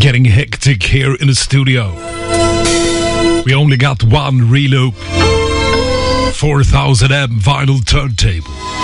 getting hectic here in the studio. We only got one reloop, 4000M vinyl turntable.